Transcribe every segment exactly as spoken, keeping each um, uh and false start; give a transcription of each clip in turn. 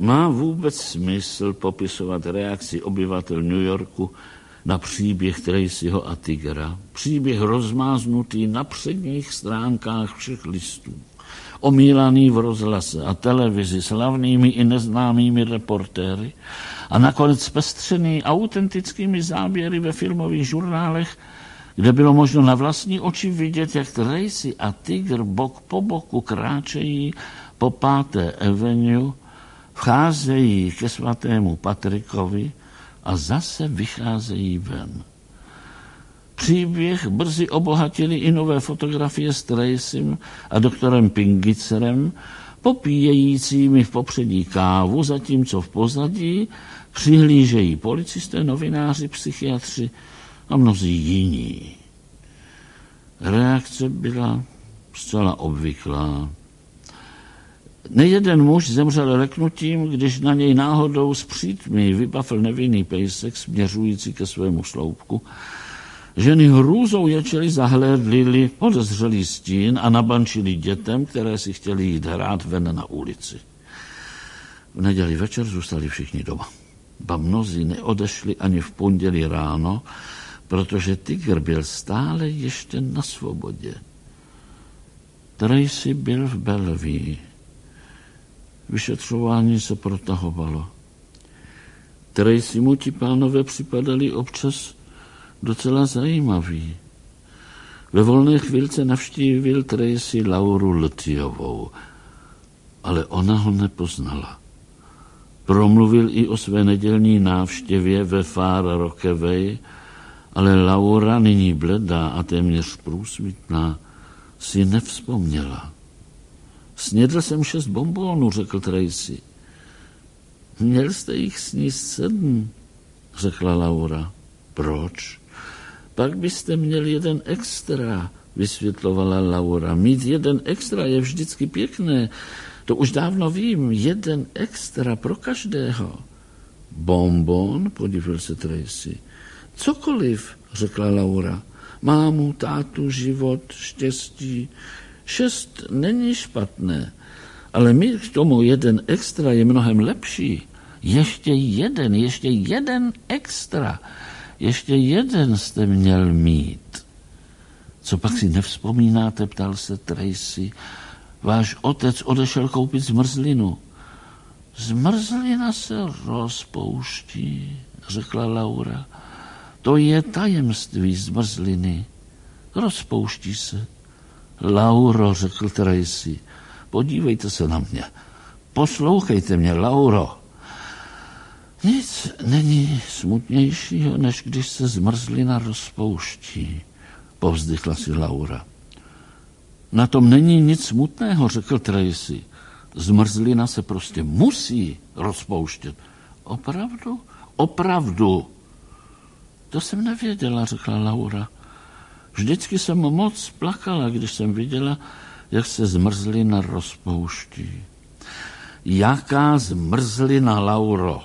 Má vůbec smysl popisovat reakci obyvatel New Yorku na příběh Tracyho a Tigera? Příběh rozmáznutý na předních stránkách všech listů, omílaný v rozhlase a televizi slavnými i neznámými reportéry a nakonec zpestřený autentickými záběry ve filmových žurnálech, kde bylo možno na vlastní oči vidět, jak Tracy a Tiger bok po boku kráčejí po páté Avenue, vcházejí ke svatému Patrickovi a zase vycházejí ven. Příběh brzy obohatili i nové fotografie s Tracym a doktorem Pingitzerem, popíjejícími v popředí kávu, zatímco v pozadí přihlížejí policisté, novináři, psychiatři a mnozí jiní. Reakce byla zcela obvyklá. Nejeden muž zemřel leknutím, když na něj náhodou z přítmí vybafl nevinný pejsek směřující ke svému sloupku. Ženy hrůzou ječeli, zahlédlili podezřelý stín a nabančili dětem, které si chtěli jít hrát ven na ulici. V neděli večer zůstali všichni doma. Ba mnozí neodešli ani v pondělí ráno, protože Tiger byl stále ještě na svobodě. Tracy byl v Bellevue. Vyšetřování se protahovalo. Tracy mu ti pánové připadali občas docela zajímavý. Ve volné chvílce navštívil Tracy Lauru Luthiovou, ale ona ho nepoznala. Promluvil i o své nedělní návštěvě ve Far Rockaway, ale Laura, nyní bledá a téměř průsvitná, si nevzpomněla. Snědl jsem šest bonbónů, řekl Tracy. Měl jste jich sníst sedm, řekla Laura. Proč? Pak byste měl jeden extra, vysvětlovala Laura. Mít jeden extra je vždycky pěkné. To už dávno vím. Jeden extra pro každého. Bonbon, podívil se Tracy. Cokoliv, řekla Laura. Mámu, tátu, život, štěstí. Šest není špatné, ale mít k tomu jeden extra je mnohem lepší. Ještě jeden, ještě jeden extra. Ještě jeden jste měl mít. Co pak si nevzpomínáte, ptal se Tracy. Váš otec odešel koupit zmrzlinu. Zmrzlina se rozpouští, řekla Laura. To je tajemství zmrzliny. Rozpouští se. Lauro, řekl Tracy, podívejte se na mě. Poslouchejte mě, Lauro. Nic není smutnějšího, než když se zmrzlina rozpouští, povzdychla si Laura. Na tom není nic smutného, řekl Tracy. Zmrzlina se prostě musí rozpouštět. Opravdu? Opravdu. To jsem nevěděla, řekla Laura. Vždycky jsem moc plakala, když jsem viděla, jak se zmrzlina rozpouští. Jaká zmrzlina, Lauro?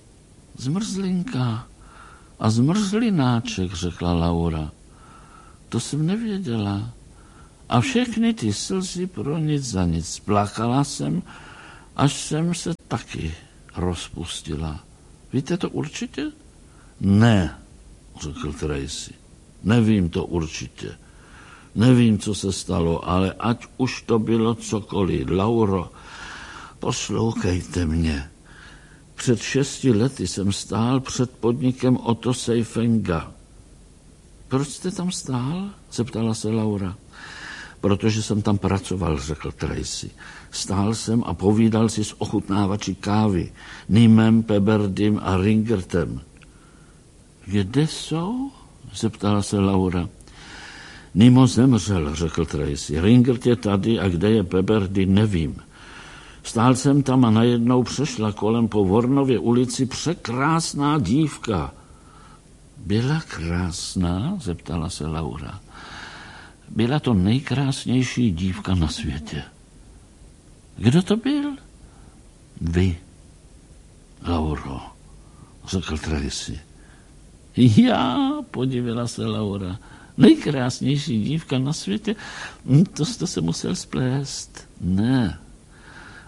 Zmrzlinka a zmrzlináček, řekla Laura. To jsem nevěděla. A všechny ty slzy pro nic za nic. Plakala jsem, až jsem se taky rozpustila. Víte to určitě? Ne, řekl Tracy. Nevím to určitě. Nevím, co se stalo, ale ať už to bylo cokoliv. Lauro, poslouchejte mě. Před šesti lety jsem stál před podnikem Otto Seifenga. Proč jste tam stál? Zeptala se Laura. Protože jsem tam pracoval, řekl Tracy. Stál jsem a povídal si s ochutnávači kávy, Nimem, Peberdym a Ringertem. Kde jsou? Zeptala se Laura. Nimo zemřel, řekl Tracy. Ringert je tady a kde je Peberdy, nevím. Stál jsem tam a najednou přešla kolem po Vornově ulici překrásná dívka. Byla krásná? Zeptala se Laura. Byla to nejkrásnější dívka na světě. Kdo to byl? Vy, Lauro, řekl Tracy. Já, podívila se Laura. Nejkrásnější dívka na světě? To jste se musel splést. Ne.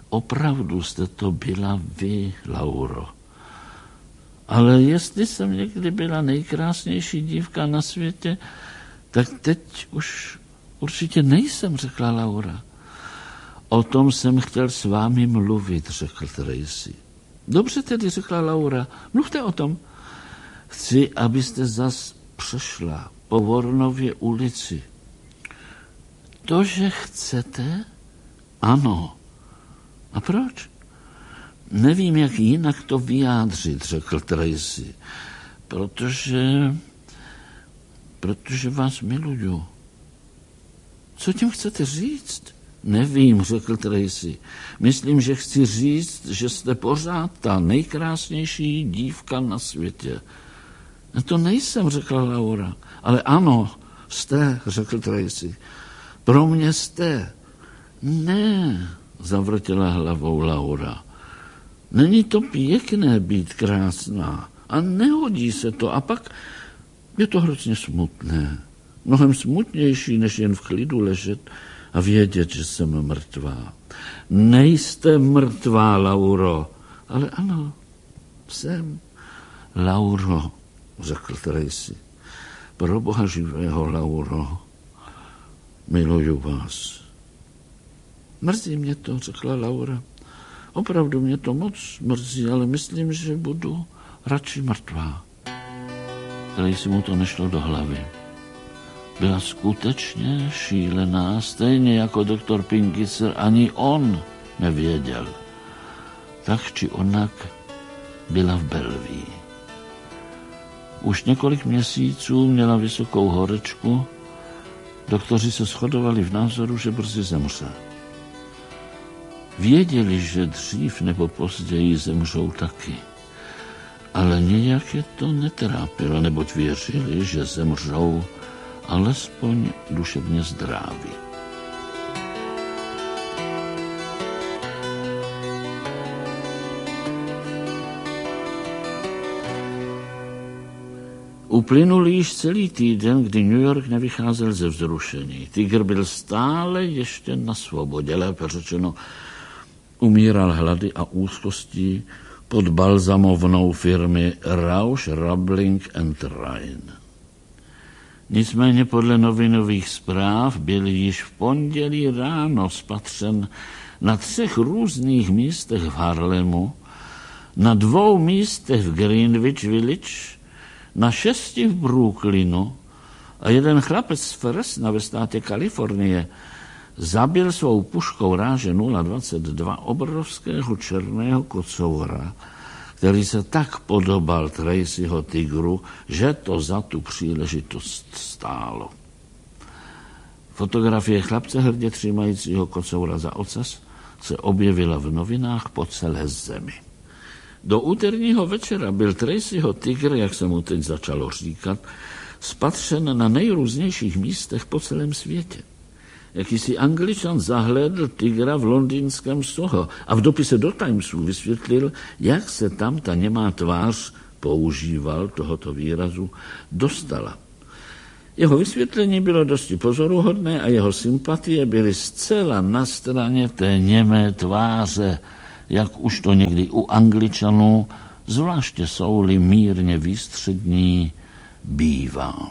opravdu jste to byla vy, Lauro. Ale jestli jsem někdy byla nejkrásnější dívka na světě, tak teď už určitě nejsem, řekla Laura. O tom jsem chtěl s vámi mluvit, řekl Tracy. Dobře tedy, řekla Laura, mluvte o tom. Chci, abyste zas přešla po Warnově ulici. To, že chcete? Ano. A proč? Nevím, jak jinak to vyjádřit, řekl Tracy. Protože... Protože vás miluju. Co tím chcete říct? Nevím, řekl Tracy. Myslím, že chci říct, že jste pořád ta nejkrásnější dívka na světě. To nejsem, řekla Laura. Ale ano, jste, řekl Tracy. Pro mě jste. Ne, zavrtěla hlavou Laura. Není to pěkné být krásná a nehodí se to a pak je to hrozně smutné. Mnohem smutnější, než jen v klidu ležet a vědět, že jsem mrtvá. Nejste mrtvá, Lauro, ale ano, jsem. Lauro, řekl Tracy, pro Boha živého, Lauro, miluju vás. Mrzí mě to, řekla Laura. Opravdu mě to moc mrzí, ale myslím, že budu radši mrtvá. Tracy mu to nešlo do hlavy. Byla skutečně šílená, stejně jako doktor Pinkisser, ani on nevěděl. Tak či onak byla v Bellevue. Už několik měsíců měla vysokou horečku, doktoři se shodovali v názoru, že brzy zemře. Věděli, že dřív nebo později zemřou taky, ale nějak je to netrápilo, neboť věřili, že zemřou alespoň duševně zdraví. Uplynul již celý týden, kdy New York nevycházel ze vzrušení. Tygr byl stále ještě na svobodě, lépe řečeno, umíral hlady a úzkostí pod balzamovnou firmy Rausch, Rabling and Rhine. Nicméně podle novinových zpráv byl již v pondělí ráno spatřen na třech různých místech v Harlemu, na dvou místech v Greenwich Village, na šesti v Brooklynu a jeden chlapec z Fresna ve státě Kalifornie zabil svou puškou ráže nula dvacet dva obrovského černého kocoura, který se tak podobal Tracyho tygru, že to za tu příležitost stálo. Fotografie chlapce hrdě třímajícího kocoura za ocas se objevila v novinách po celé zemi. Do úterního večera byl Tracyho tygr, jak se mu teď začalo říkat, spatřen na nejrůznějších místech po celém světě. Jakýsi Angličan zahlédl tygra v londýnském Soho a v dopise do Timesu vysvětlil, jak se tam ta němá tvář, používal tohoto výrazu, dostala. Jeho vysvětlení bylo dosti pozoruhodné a jeho sympatie byly zcela na straně té němé tváře, jak už to někdy u Angličanů, zvláště jsou-li mírně výstřední, bývá.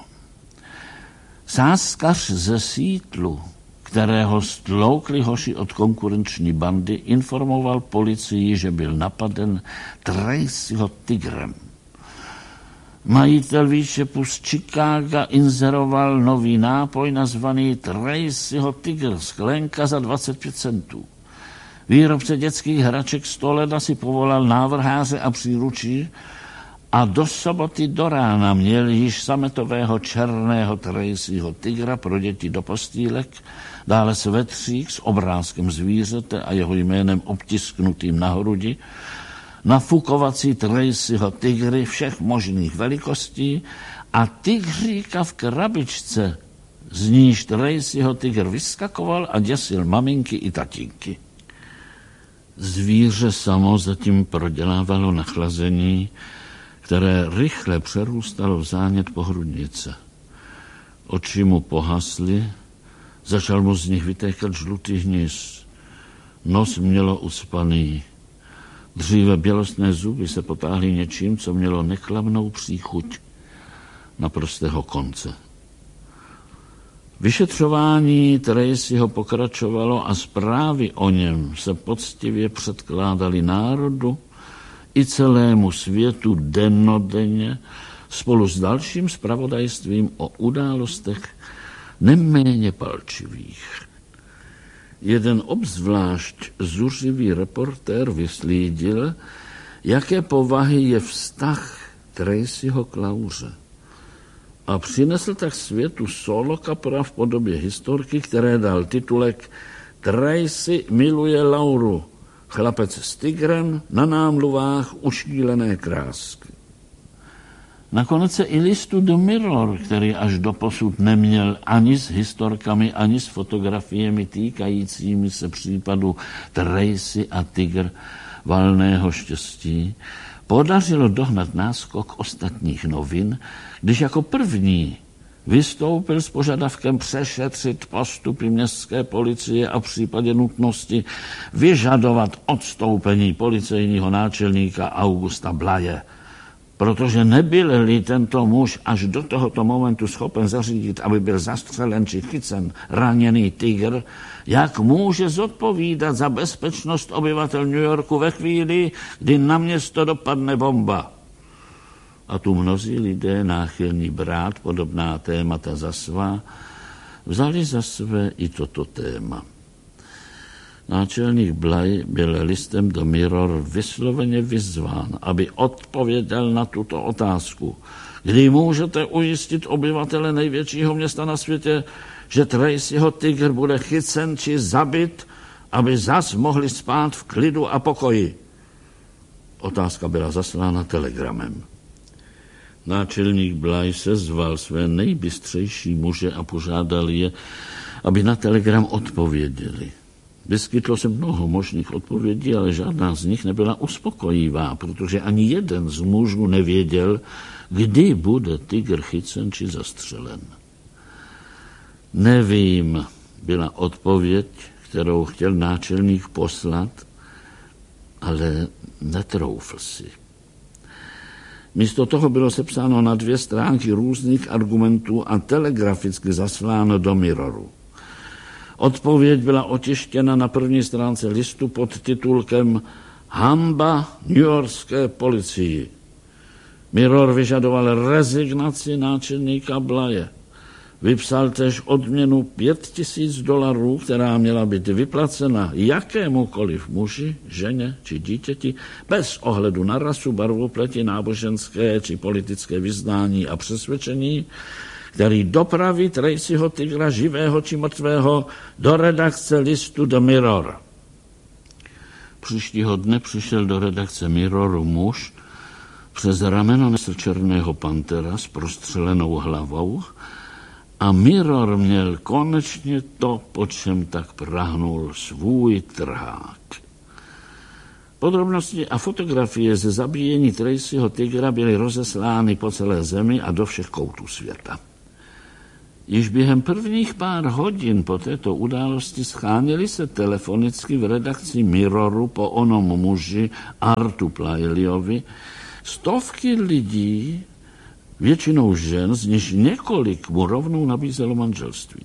Sáskař ze Seattlu, kterého stloukli hoši od konkurenční bandy, informoval policii, že byl napaden Tracyho tygrem. Majitel výčepu z Chicaga inzeroval nový nápoj nazvaný Tracyho tygr, sklenka za dvacet pět centů. Výrobce dětských hraček Stoleda si povolal návrháře a příručí a do soboty do rána měl již sametového černého Tracyho tygra pro děti do postýlek, dále svetřík s obrázkem zvířete a jeho jménem obtisknutým na hrudi, nafukovací Tracyho tygry všech možných velikostí a tygříka v krabičce, z níž Tracyho tygr vyskakoval a děsil maminky i tatínky. Zvíře samo zatím prodělávalo nachlazení, které rychle přerůstalo v zánět pohrudnice. Oči mu pohasly, začal mu z nich vytékat žlutý hnis. Nos mělo ucpaný. Dříve bělostné zuby se potáhly něčím, co mělo neklamnou příchuť naprostého konce. Vyšetřování Tracyho pokračovalo a zprávy o něm se poctivě předkládaly národu i celému světu dennodenně spolu s dalším zpravodajstvím o událostech neméně palčivých. Jeden obzvlášť zuřivý reportér vyslídil, jaké povahy je vztah Tracyho k Lauře. A přinesl tak světu solo kapra v podobě historky, které dal titulek Tracy miluje Lauru, chlapec s tigrem na námluvách ušílené krásky. Nakonec se i listu The Mirror, který až doposud neměl ani s historkami, ani s fotografiemi týkajícími se případu Tracy a tygr valného štěstí, podařilo dohnat náskok ostatních novin, když jako první vystoupil s požadavkem přešetřit postupy městské policie a v případě nutnosti vyžadovat odstoupení policejního náčelníka Augusta Blaje, protože nebyl-li tento muž až do tohoto momentu schopen zařídit, aby byl zastřelen či chycen raněný tygr, jak může zodpovídat za bezpečnost obyvatel New Yorku ve chvíli, kdy na město dopadne bomba. A tu mnozí lidé náchylní brát podobná témata za svá, vzali za své i toto téma. Náčelník Bly byl listem do Mirror vysloveně vyzván, aby odpověděl na tuto otázku. Kdy můžete ujistit obyvatele největšího města na světě, že Tracyho tygr bude chycen či zabit, aby zas mohli spát v klidu a pokoji? Otázka byla zaslána telegramem. Náčelník Bly sezval své nejbystřejší muže a požádal je, aby na telegram odpověděli. Vyskytlo se mnoho možných odpovědí, ale žádná z nich nebyla uspokojivá, protože ani jeden z mužů nevěděl, kdy bude tygr chycen či zastřelen. Nevím, byla odpověď, kterou chtěl náčelník poslat, ale netroufl si. Místo toho bylo sepsáno na dvě stránky různých argumentů a telegraficky zasláno do Mirroru. Odpověď byla otištěna na první stránce listu pod titulkem Hanba newyorské policii. Mirror vyžadoval rezignaci náčelníka Blaje. Vypsal též odměnu pět tisíc dolarů, která měla být vyplacena jakémukoliv muži, ženě či dítěti, bez ohledu na rasu, barvu pleti, náboženské či politické vyznání a přesvědčení, který dopraví Tracyho tygra živého či mrtvého do redakce listu The Mirror. Příštího dne přišel do redakce Mirroru muž, přes rameno nesl černého pantera s prostřelenou hlavou a Mirror měl konečně to, po čem tak prahnul, svůj trhák. Podrobnosti a fotografie ze zabíjení Tracyho tygra byly rozeslány po celé zemi a do všech koutů světa. Již během prvních pár hodin po této události scháněli se telefonicky v redakci Mirroru po onom muži Artu Playliovi stovky lidí, většinou žen, z nichž několik mu rovnou nabízelo manželství.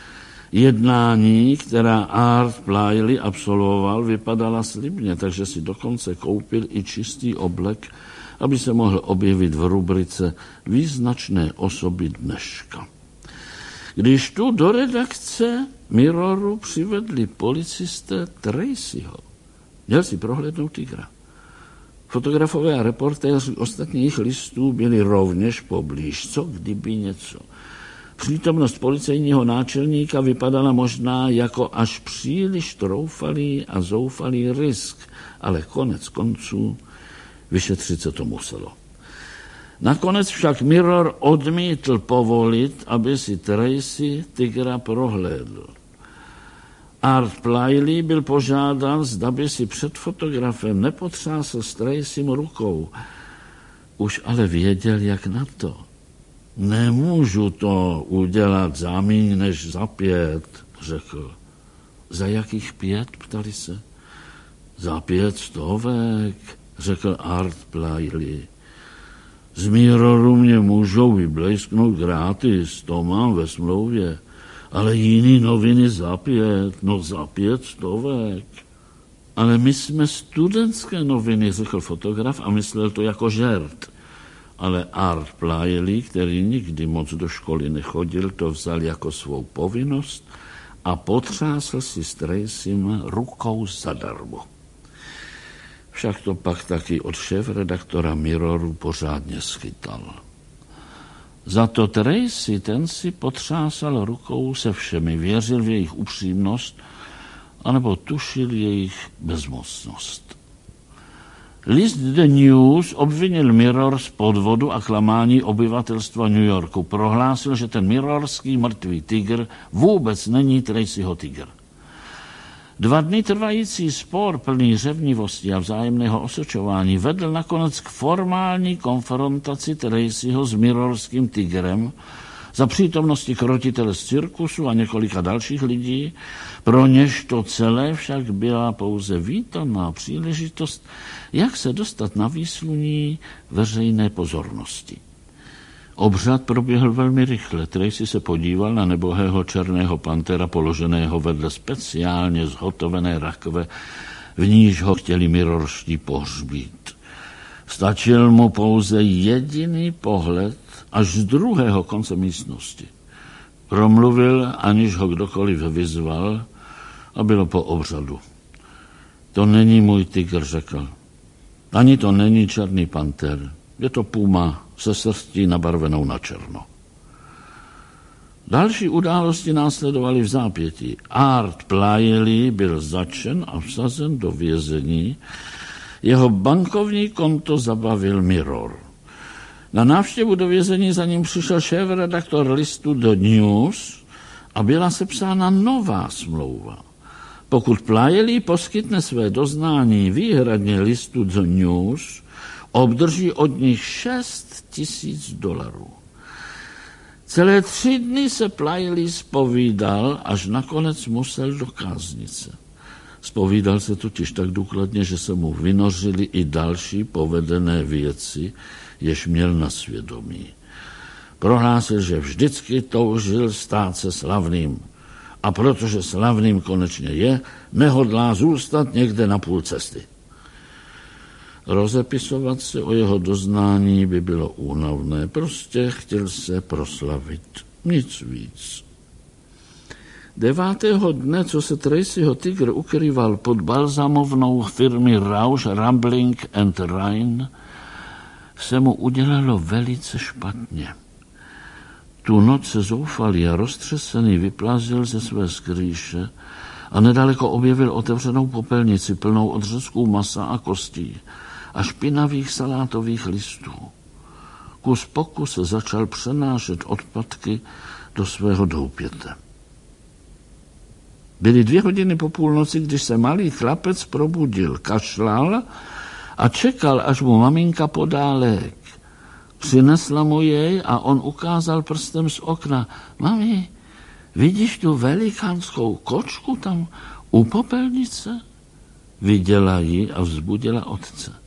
Jednání, která Art Playley absolvoval, vypadala slibně, takže si dokonce koupil i čistý oblek, aby se mohl objevit v rubrice Význačné osoby dneška. Když tu do redakce Mirroru přivedli policisté Tracyho, měl si prohlédnout tygra. Fotografové a reportéři ostatních listů byli rovněž poblíž, co kdyby něco. Přítomnost policejního náčelníka vypadala možná jako až příliš troufalý a zoufalý risk, ale konec konců vyšetřit se to muselo. Nakonec však Mirror odmítl povolit, aby si Tracy tygra prohlédl. Art Playley byl požádán, zda by si před fotografem nepotřásl s Tracym rukou. Už ale věděl, jak na to. Nemůžu to udělat za míň než za pět, řekl. Za jakých pět, ptali se. Za pět stovek, řekl Art Bliley. Z Mirroru mě můžou vyblesknout gratis, to mám ve smlouvě, ale jiný noviny za pět, no za pět stovek. Ale my jsme studentské noviny, řekl fotograf a myslel to jako žert. Ale Art Bliley, který nikdy moc do školy nechodil, to vzal jako svou povinnost a potřásl si s Tracym rukou zadarmo. Však to pak taky od šéfredaktora Mirroru pořádně schytal. Za to Tracy, ten si potřásal rukou se všemi, věřil v jejich upřímnost, anebo tušil jejich bezmocnost. List The News obvinil Mirror z podvodu a klamání obyvatelstva New Yorku. Prohlásil, že ten mirrorský mrtvý tygr vůbec není Tracyho tygr. Dva dny trvající spor plný řevnivosti a vzájemného osočování vedl nakonec k formální konfrontaci Tracyho s mirrorským tygrem za přítomnosti krotitele z cirkusu a několika dalších lidí, pro něž to celé však byla pouze vítaná příležitost, jak se dostat na výsluní veřejné pozornosti. Obřad proběhl velmi rychle. Tracy se podíval na nebohého černého pantera položeného vedle speciálně zhotovené rakve, v níž ho chtěli mirrorští pohřbít. Stačil mu pouze jediný pohled až z druhého konce místnosti. Promluvil, aniž ho kdokoliv vyzval, a bylo po obřadu. To není můj tygr, řekl. Ani to není černý panter. Je to puma se srstí nabarvenou na černo. Další události následovaly v zápětí. Art Bliley byl zatčen a vsazen do vězení. Jeho bankovní konto zabavil Mirror. Na návštěvu do vězení za ním přišel šéfredaktor listu The News a byla sepsána nová smlouva. Pokud Bliley poskytne své doznání výhradně listu The News, obdrží od nich šest tisíc dolarů. Celé tři dny se Bliley zpovídal, až nakonec musel do káznice. Zpovídal se totiž tak důkladně, že se mu vynořily i další povedené věci, jež měl na svědomí. Prohlásil, že vždycky toužil stát se slavným a protože slavným konečně je, nehodlá zůstat někde na půl cesty. Rozepisovat se o jeho doznání by bylo únavné, prostě chtěl se proslavit, nic víc. Devátého dne, co se Tracyho tygr ukrýval pod balzamovnou firmy Rausch, Rambling and Rhine, se mu udělalo velice špatně. Tu noc se zoufalý a roztřesený vyplazil ze své skrýše a nedaleko objevil otevřenou popelnici plnou odřezků masa a kostí a špinavých salátových listů. Kus po kuse začal přenášet odpadky do svého doupěte. Byly dvě hodiny po půlnoci, když se malý chlapec probudil, kašlal a čekal, až mu maminka podá lék. Přinesla mu jej a on ukázal prstem z okna. Mami, vidíš tu velikánskou kočku tam u popelnice? Viděla ji a vzbudila otce.